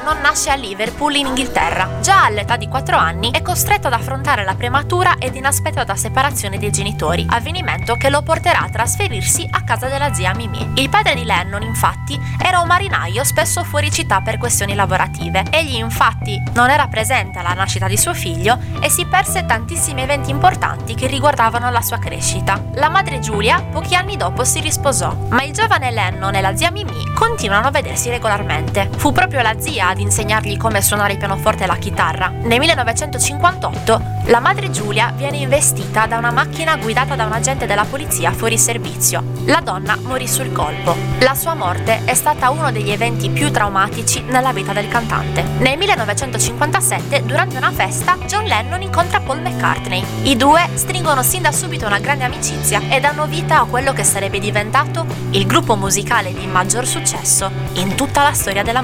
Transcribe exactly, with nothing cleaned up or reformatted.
Lennon nasce a Liverpool in Inghilterra. Già all'età di quattro anni è costretto ad affrontare la prematura ed inaspettata separazione dei genitori, avvenimento che lo porterà a trasferirsi a casa della zia Mimì. Il padre di Lennon, infatti, era un marinaio spesso fuori città per questioni lavorative. Egli, infatti, non era presente alla nascita di suo figlio e si perse tantissimi eventi importanti che riguardavano la sua crescita. La madre Giulia pochi anni dopo si risposò, ma il giovane Lennon e la zia Mimì continuano a vedersi regolarmente. Fu proprio la zia ad insegnargli come suonare il pianoforte e la chitarra. Nel millenovecentocinquantotto la madre Giulia viene investita da una macchina guidata da un agente della polizia fuori servizio. La donna morì sul colpo. La sua morte è stata uno degli eventi più traumatici nella vita del cantante. Nel millenovecentocinquantasette, durante una festa, John Lennon incontra Paul McCartney. I due stringono sin da subito una grande amicizia e danno vita a quello che sarebbe diventato il gruppo musicale di maggior successo in tutta la storia della